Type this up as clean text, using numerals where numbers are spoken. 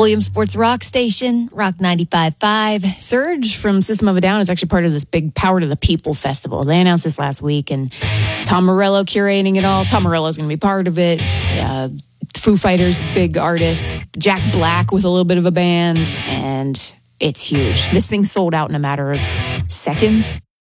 Williams Sports Rock Station, Rock 95.5. Surge from System of a Down is actually part of this big Power to the People festival. They announced this last week, and Tom Morello curating it all. Tom Morello's going to be part of it. Foo Fighters, big artist. Jack Black with a little bit of a band, and it's huge. This thing sold out in a matter of seconds.